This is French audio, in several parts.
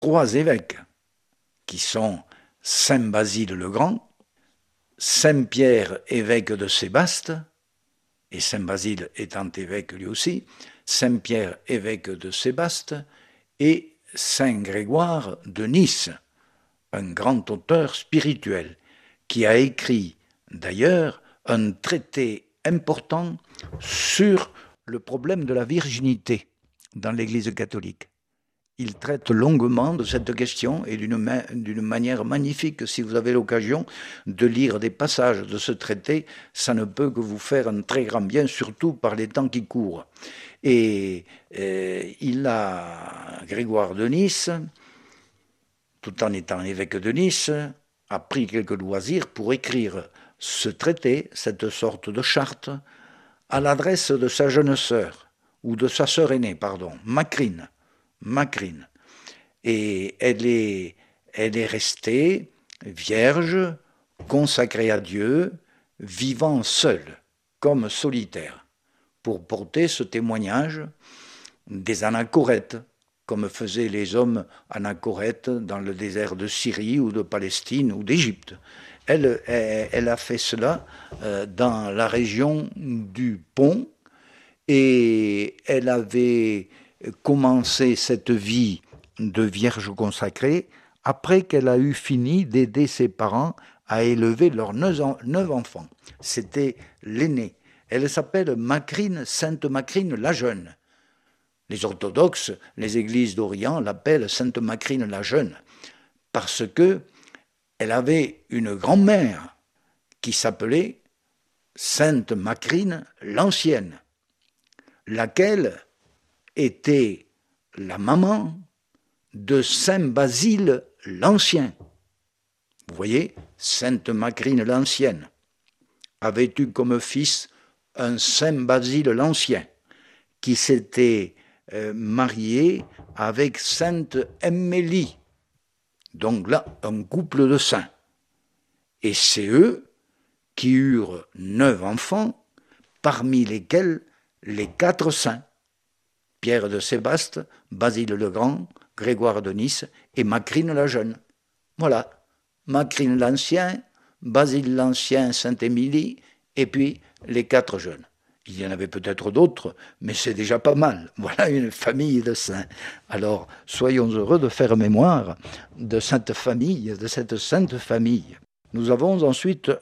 trois évêques, qui sont Saint Basile le Grand, Saint Pierre, évêque de Sébaste, et Saint Basile étant évêque lui aussi, Saint Pierre, évêque de Sébaste, et Saint Grégoire de Nice, un grand auteur spirituel, qui a écrit d'ailleurs un traité important sur le problème de la virginité dans l'Église catholique. Il traite longuement de cette question et d'une manière magnifique. Si vous avez l'occasion de lire des passages de ce traité, ça ne peut que vous faire un très grand bien, surtout par les temps qui courent. Et Grégoire de Nice, tout en étant évêque de Nice, a pris quelques loisirs pour écrire ce traité, cette sorte de charte, à l'adresse de sa jeune sœur, ou de sa sœur aînée, pardon, Macrine. Et elle est restée vierge, consacrée à Dieu, vivant seule, comme solitaire, pour porter ce témoignage des anachorètes, comme faisaient les hommes anachorètes dans le désert de Syrie ou de Palestine ou d'Égypte. Elle a fait cela dans la région du Pont, et elle avait commencé cette vie de vierge consacrée après qu'elle a eu fini d'aider ses parents à élever leurs 9 enfants. C'était l'aînée. Elle s'appelle Macrine, Sainte Macrine la Jeune. Les orthodoxes, les églises d'Orient l'appellent Sainte Macrine la Jeune parce que elle avait une grand-mère qui s'appelait Sainte Macrine l'Ancienne, laquelle était la maman de Saint Basile l'Ancien. Vous voyez, Sainte Macrine l'Ancienne avait eu comme fils un Saint Basile l'Ancien qui s'était marié avec Sainte Emmélie. Donc là, un couple de saints. Et c'est eux qui eurent 9 enfants, parmi lesquels les 4 saints, Pierre de Sébaste, Basile le Grand, Grégoire de Nice et Macrine la Jeune. Voilà, Macrine l'Ancien, Basile l'Ancien, Sainte-Émilie, et puis les 4 jeunes. Il y en avait peut-être d'autres, mais c'est déjà pas mal. Voilà une famille de saints. Alors, soyons heureux de faire mémoire de cette famille, de cette sainte famille. Nous avons ensuite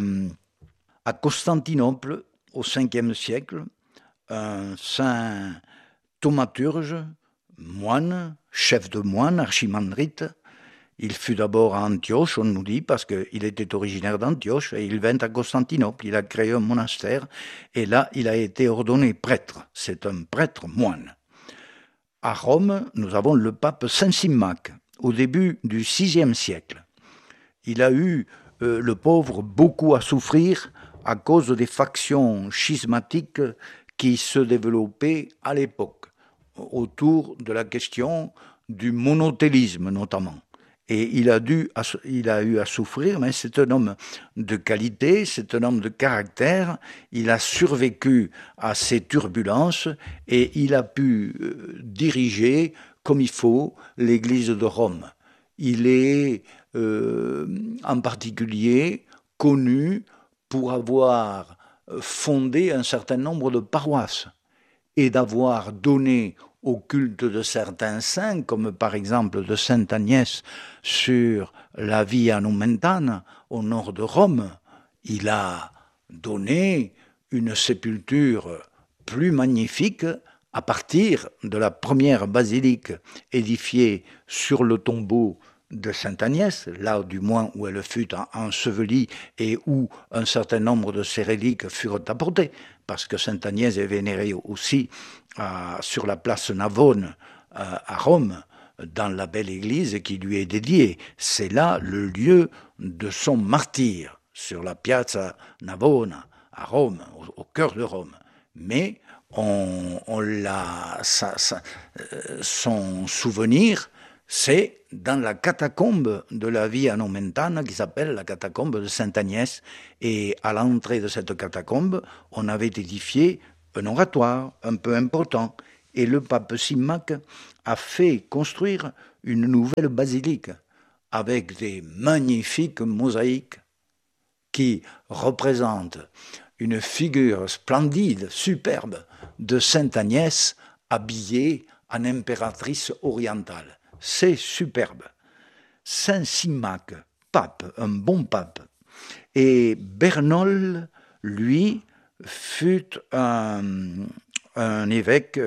à Constantinople, au 5e siècle, un saint thaumaturge, moine, chef de moine, archimandrite. Il fut d'abord à Antioche, on nous dit, parce qu'il était originaire d'Antioche, et il vint à Constantinople, il a créé un monastère, et là, il a été ordonné prêtre. C'est un prêtre moine. À Rome, nous avons le pape Saint-Symmach, au début du 6e siècle. Il a eu, le pauvre, beaucoup à souffrir à cause des factions schismatiques qui se développaient à l'époque, autour de la question du monothélisme notamment. Et il a eu à souffrir, mais c'est un homme de qualité, c'est un homme de caractère, il a survécu à ces turbulences et il a pu diriger comme il faut l'Église de Rome. Il est en particulier connu pour avoir fondé un certain nombre de paroisses et d'avoir donné au culte de certains saints, comme par exemple de Sainte Agnès sur la Via Nomentana au nord de Rome. Il a donné une sépulture plus magnifique à partir de la première basilique édifiée sur le tombeau de Sainte Agnès, là du moins où elle fut ensevelie et où un certain nombre de ses reliques furent apportées, parce que Sainte Agnès est vénérée aussi sur la place Navone à Rome, dans la belle église qui lui est dédiée. C'est là le lieu de son martyre, sur la Piazza Navona à Rome, au cœur de Rome. Mais son souvenir, c'est dans la catacombe de la Via Nomentana qui s'appelle la catacombe de Sainte Agnès. Et à l'entrée de cette catacombe, on avait édifié un oratoire un peu important. Et le pape Symmach a fait construire une nouvelle basilique avec des magnifiques mosaïques qui représentent une figure splendide, superbe, de Sainte Agnès habillée en impératrice orientale. C'est superbe. Saint Simac, pape, un bon pape. Et Bernold, lui, fut un évêque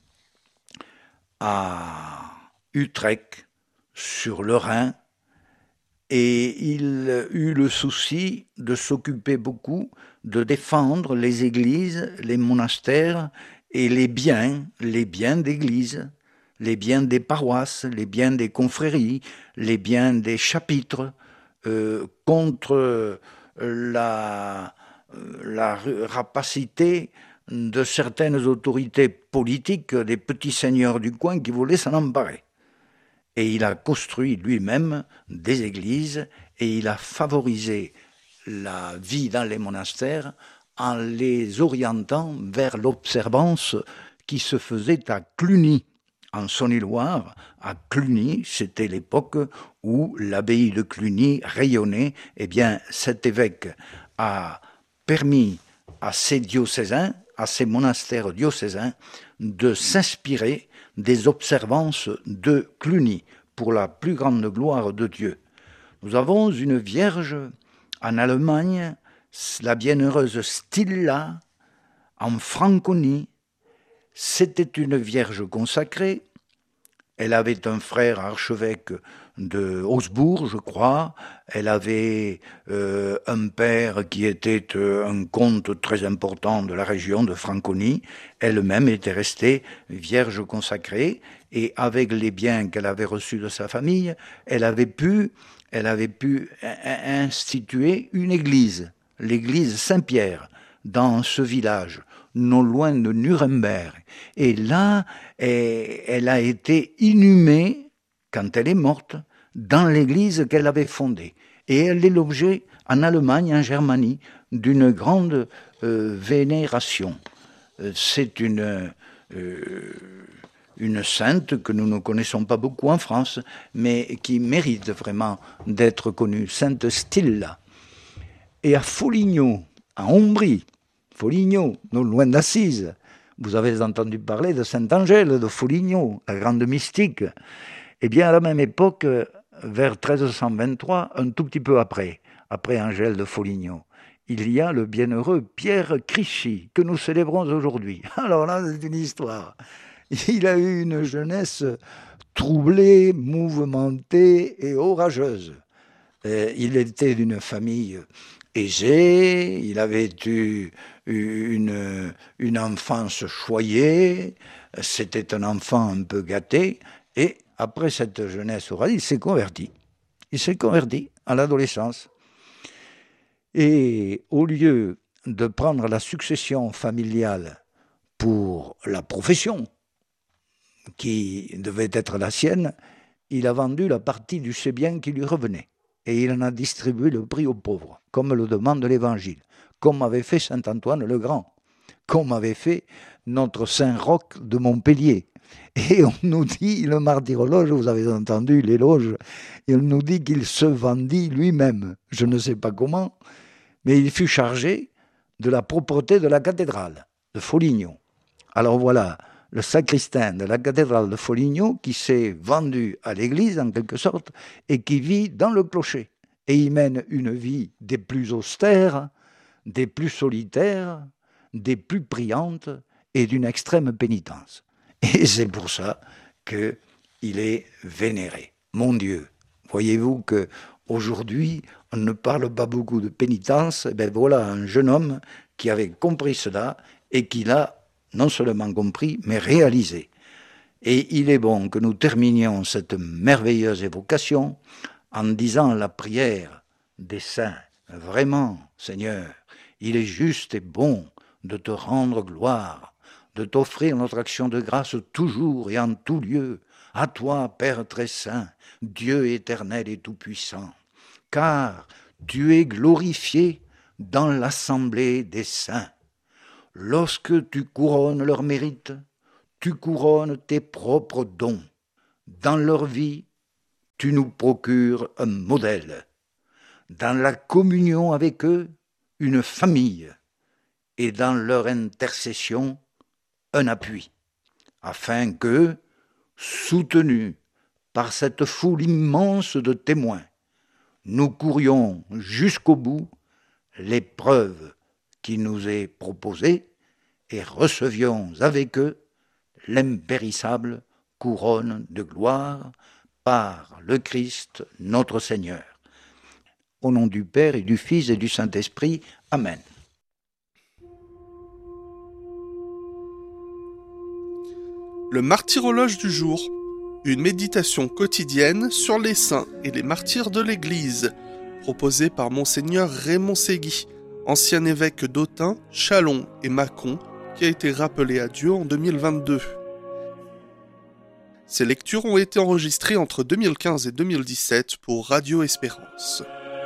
à Utrecht, sur le Rhin, et il eut le souci de s'occuper beaucoup de défendre les églises, les monastères et les biens d'église, les biens des paroisses, les biens des confréries, les biens des chapitres, contre la rapacité de certaines autorités politiques, des petits seigneurs du coin qui voulaient s'en emparer. Et il a construit lui-même des églises et il a favorisé la vie dans les monastères en les orientant vers l'observance qui se faisait à Cluny, en Saône-et-Loire. À Cluny, c'était l'époque où l'abbaye de Cluny rayonnait. Eh bien, cet évêque a permis à ces diocésains, à ces monastères diocésains, de s'inspirer des observances de Cluny pour la plus grande gloire de Dieu. Nous avons une vierge en Allemagne, la bienheureuse Stilla, en Franconie. C'était une vierge consacrée. Elle avait un frère archevêque de Augsbourg, je crois. Elle avait un père qui était un comte très important de la région de Franconie. Elle-même était restée vierge consacrée. Et avec les biens qu'elle avait reçus de sa famille, elle avait pu instituer une église, l'église Saint-Pierre, dans ce village, non loin de Nuremberg. Et là, elle a été inhumée, quand elle est morte, dans l'église qu'elle avait fondée. Et elle est l'objet, en Allemagne, en Germanie, d'une grande vénération. C'est une sainte que nous ne connaissons pas beaucoup en France, mais qui mérite vraiment d'être connue, Sainte Stilla. Et à Foligno, en Ombrie, Foligno, non loin d'Assise, vous avez entendu parler de Sainte Angèle de Foligno, la grande mystique. Eh bien, à la même époque, vers 1323, un tout petit peu après Angèle de Foligno, il y a le bienheureux Pierre Crisci, que nous célébrons aujourd'hui. Alors là, c'est une histoire. Il a eu une jeunesse troublée, mouvementée et orageuse. Il était d'une famille aisée, il avait eu une enfance choyée, c'était un enfant un peu gâté, et après cette jeunesse orageuse, il s'est converti. Il s'est converti à l'adolescence. Et au lieu de prendre la succession familiale pour la profession, qui devait être la sienne, il a vendu la partie de ses biens qui lui revenait. Et il en a distribué le prix aux pauvres, comme le demande l'Évangile, comme avait fait saint Antoine le Grand, comme avait fait notre Saint Roch de Montpellier. Et on nous dit, le martyrologe, vous avez entendu l'éloge, il nous dit qu'il se vendit lui-même, je ne sais pas comment, mais il fut chargé de la propreté de la cathédrale de Foligno. Alors voilà, le sacristain de la cathédrale de Foligno qui s'est vendu à l'église en quelque sorte et qui vit dans le clocher. Et il mène une vie des plus austères, des plus solitaires, des plus priantes et d'une extrême pénitence. Et c'est pour ça qu'il est vénéré. Mon Dieu, voyez-vous qu'aujourd'hui, on ne parle pas beaucoup de pénitence. Et bien voilà un jeune homme qui avait compris cela et qui l'a non seulement compris, mais réalisé. Et il est bon que nous terminions cette merveilleuse évocation en disant la prière des saints. Vraiment, Seigneur, il est juste et bon de te rendre gloire, de t'offrir notre action de grâce toujours et en tout lieu, à toi, Père très saint, Dieu éternel et tout-puissant, car tu es glorifié dans l'assemblée des saints. Lorsque tu couronnes leurs mérites, tu couronnes tes propres dons. Dans leur vie, tu nous procures un modèle. Dans la communion avec eux, une famille, et dans leur intercession, un appui, afin que, soutenus par cette foule immense de témoins, nous courions jusqu'au bout l'épreuve qui nous est proposée et recevions avec eux l'impérissable couronne de gloire par le Christ notre Seigneur. Au nom du Père et du Fils et du Saint-Esprit. Amen. Le martyrologe du jour, une méditation quotidienne sur les saints et les martyrs de l'Église, proposée par Monseigneur Raymond Ségui, ancien évêque d'Autun, Châlons et Mâcon, qui a été rappelé à Dieu en 2022. Ces lectures ont été enregistrées entre 2015 et 2017 pour Radio Espérance.